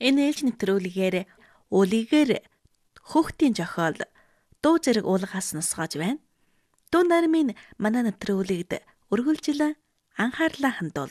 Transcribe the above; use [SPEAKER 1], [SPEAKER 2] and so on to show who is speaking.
[SPEAKER 1] Энэ ээлж нэвтрүүлгээр үлигээр хөөхтийн жохоол дуу зэрэг уулгаас нусгаж байна. Дуу нармын манай нэвтрүүлэгт өргөлжил анхаарлаа хандуул.